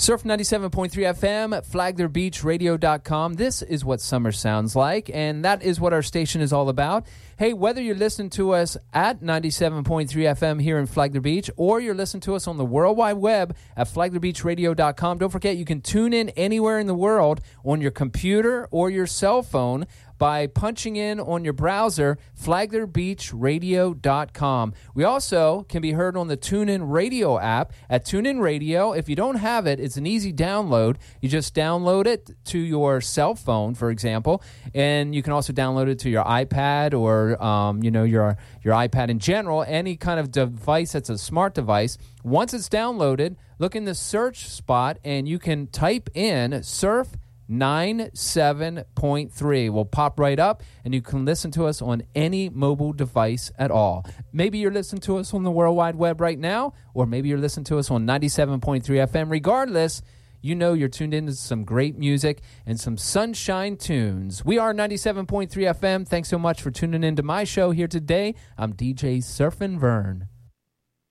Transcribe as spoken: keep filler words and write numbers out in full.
Surf ninety-seven point three F M, flagler beach radio dot com. This is what summer sounds like, and that is what our station is all about. Hey, whether you're listening to us at ninety-seven point three F M here in Flagler Beach, or you're listening to us on the World Wide Web at flagler beach radio dot com, don't forget you can tune in anywhere in the world on your computer or your cell phone by punching in on your browser, flagler beach radio dot com. We also can be heard on the TuneIn Radio app at TuneIn Radio. If you don't have it, it's an easy download. You just download it to your cell phone, for example, and you can also download it to your iPad or um, you know your your iPad in general, any kind of device that's a smart device. Once it's downloaded, look in the search spot and you can type in surf ninety-seven point three will pop right up, and you can listen to us on any mobile device at all. Maybe you're listening to us on the World Wide Web right now, or maybe you're listening to us on ninety-seven point three F M. Regardless, you know you're tuned into some great music and some sunshine tunes. We are ninety-seven point three F M. Thanks so much for tuning into my show here today. I'm D J Surfin' Vern.